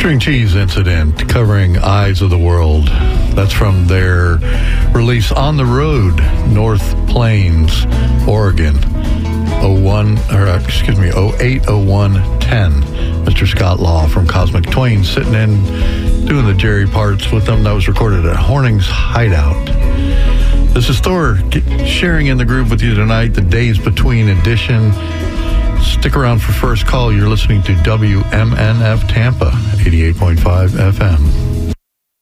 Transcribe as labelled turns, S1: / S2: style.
S1: String Cheese Incident, covering Eyes of the World. That's from their release On the Road, North Plains, Oregon, 080110. Mr. Scott Law from Cosmic Twain sitting in, doing the Jerry parts with them. That was recorded at Horning's Hideout. This is Thor sharing in the groove with you tonight, the Days Between edition. Stick around for first call. You're listening to WMNF Tampa, 88.5 FM.